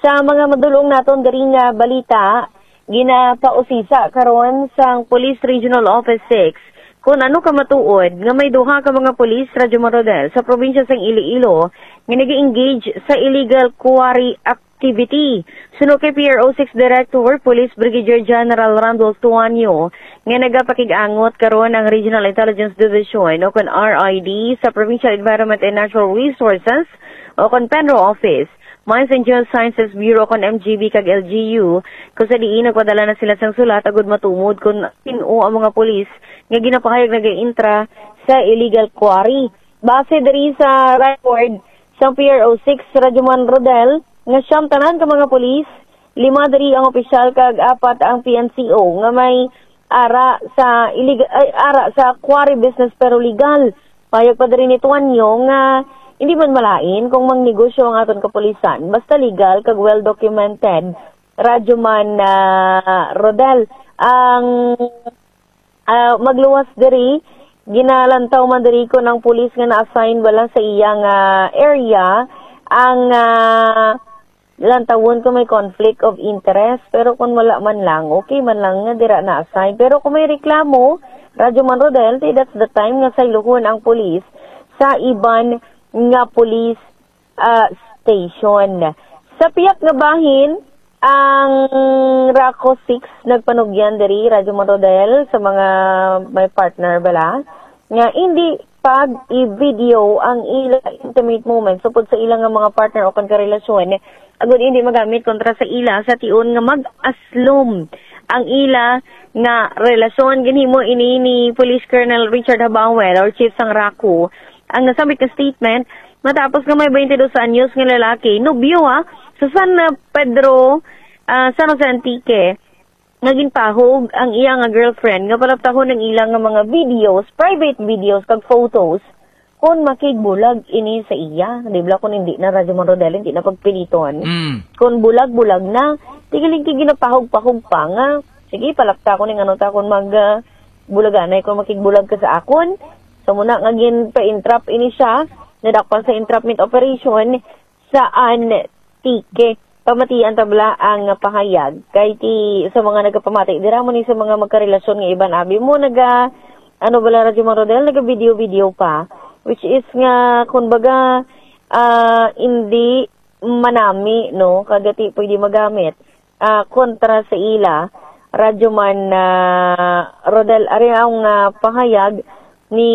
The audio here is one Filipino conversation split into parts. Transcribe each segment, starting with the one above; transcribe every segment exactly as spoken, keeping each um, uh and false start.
Sa mga madulong naton diri nga balita, ginapausisa karon sang Police Regional Office six kung ano ka matuod nga may duha ka mga pulis Radyo Marodel sa probinsya sang Iloilo nga nag-engage sa illegal quarry activity. Suno kay P R O six Director Police Brigadier General Randolph Tuanyo nga nagapakig-angot karon ang Regional Intelligence Division o kon R I D sa Provincial Environment and Natural Resources o kon Penro Office, Mines and Geosciences Bureau kon M G B kag L G U kung sa diin nagpadala na sila sang sulat agud matumod kung tinu ang mga pulis nga ginapahayag nag-intra sa illegal quarry. Base diri sa record sa P R O six Radyo Rodel nga siyam tanan ka mga pulis, lima diri ang opisyal kag apat ang P N C O nga may ara sa illegal ay, ara sa quarry business pero legal. Payag pa diri ni Tuanyo nga hindi man malain kung mangnegosyo ang aton kapulisan basta legal kag well documented. Radyo man uh, Rodel ang uh, magluwas diri ginalantaw man diri ko ng pulis nga na-assign wala sa iyang uh, area ang uh, lantawon ko may conflict of interest pero kung wala man lang okay man lang nga dira na-assign pero kung may reklamo Radyo Man Rodel that's the time nga sayluhon ang pulis sa iban nga police uh, station. Sa piyak nga bahin, ang Raco six nagpanugyan diri Radyo Marodel sa mga may partner bala nga hindi pag i-video ang ila intimate moments supod sa ilang nga mga partner o kan karelasyon agud hindi magamit kontra sa ila sa tion nga mag-aslom ang ila nga relasyon ginhimo ini ni Police Colonel Richard Habawel or Chief sang Raco ang nasabit na statement matapos nga may twenty-two anyos nga lalaki nobyo ha sa San Pedro uh, San Jose Antique naging pahog ang iya nga girlfriend nga palaptahon ng ilang nga mga videos private videos kag photos kung makigbulag ini sa iya di ba kung hindi na Radyo Marodel hindi na pagpiliton mm. kung bulag-bulag na tigiling ginapahog-pahog pa nga sige palapta ko ning ano ta kung mag uh, bulaganay kung makigbulag ka sa akon. So muna nga gin pa-entrap ini siya, nadakpan sa entrapment operation sa Antique. Pamatian tabla ang pahayag. Kay ti sa mga nagapamati, dira mo ni sa mga magkarelasyon nga iban abi mo naga ano bala Radyo Marodel naga video-video pa which is nga kumbaga uh, hindi manami no kagati pwede magamit uh, kontra sa ila Radyo Man uh, Rodel ari ang uh, pahayag ni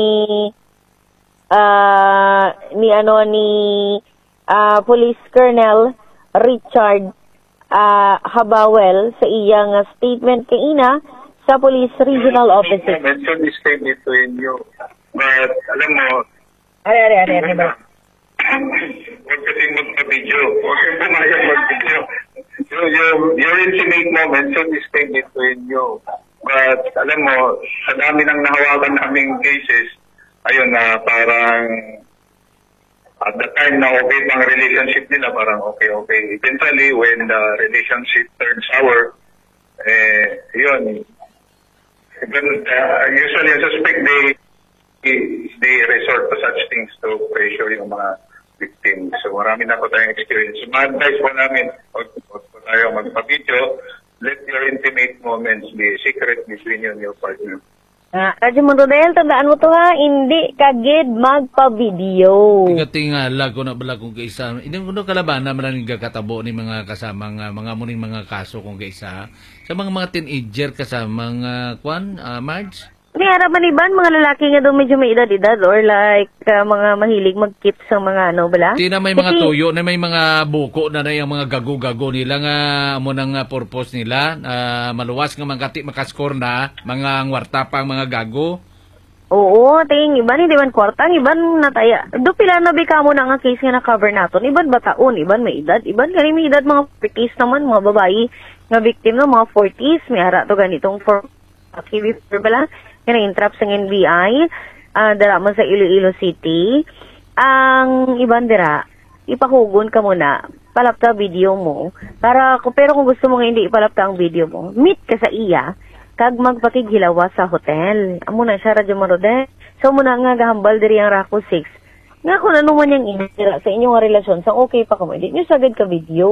uh, ni ano ni uh, Police Colonel Richard uh, Habawel sa iyang uh, statement kaina sa Police Regional Office. I mentioned this statement between you, but alam mo, ay, ay, ay, ay, ay, huwag kasing magpa-video, huwag kang pumayag mag-video. Your, your, your intimate moment should stay between you. But alam mo, sa dami ng nahawakan naming cases, ayun na uh, parang at the time na okay pang relationship nila, parang okay-okay. Eventually, when the relationship turns sour, eh, yun. Even, uh, usually, I suspect they, they resort to such things to pressure yung mga victims. So marami na po tayong experience. So, ma-advise po namin, huwag po tayo magpa-video, let your intimate moments be secret between you and your partner. Ah, Radyo Marodel, tandaan mo to ha, hindi kagid magpa-video. Tinga-tingala ko na bala kung kaisa. Hindi ko kalaban na maraming gagkatabo ni mga kasamang uh, mga muning mga kaso kung kaisa. Sa mga mga teenager kasamang uh, kwan, uh, Marge? Ni araman iban mga lalaki nga daw medyo may edad-edad or like uh, mga mahilig mag-keep sa mga ano bala. Di na may mga Kasi, tuyo, na may mga buko na na yung mga gago-gago nila nga amo nang uh, purpose nila. Uh, maluwas nga mga makaskor na mga ngwartapang mga gago. Oo, ting iban hindi man kwartang, iban nataya. Do pila na bika mo na nga case nga na-cover naton. Iban bataon, iban may edad, iban kani may edad mga forties naman, mga babae nga victim no mga forties, may hara to ganitong for activity bala. Yan ang intrap sa N B I, uh, dara mo sa Iloilo City. Ang ibang dira, ipahugon ka muna, palapta video mo. Para, pero kung gusto mo nga hindi ipalapta ang video mo, meet ka sa iya, kag magpakighilawa sa hotel. Amo na siya, Radyo Marodel. So, muna nga gahambal diri ang Raco six. Nga kung ano man yung inira sa inyong relasyon, sa okay pa ka mo, hindi nyo sagad ka video.